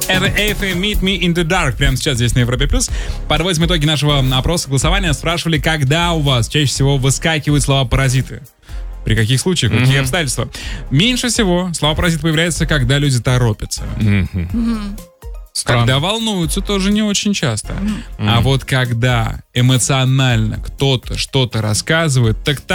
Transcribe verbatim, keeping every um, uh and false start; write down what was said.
Это Эйфи, Meet Me in the Dark. Прямо сейчас здесь на Европе Плюс. Подводим итоги нашего опроса, голосования. Спрашивали, когда у вас чаще всего выскакивают слова «паразиты». При каких случаях, mm-hmm. какие обстоятельства? Меньше всего слова «паразит» появляются, когда люди торопятся. Mm-hmm. Mm-hmm. Когда волнуются, тоже не очень часто. Mm-hmm. А вот когда эмоционально кто-то что-то рассказывает, так